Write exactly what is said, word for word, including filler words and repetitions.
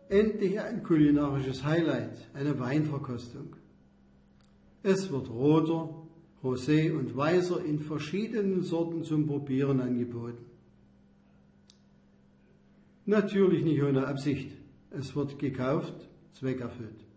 endlich ein kulinarisches Highlight, eine Weinverkostung. Es wird roter, Rosé und weißer in verschiedenen Sorten zum Probieren angeboten. Natürlich nicht ohne Absicht. Es wird gekauft, zweckerfüllt.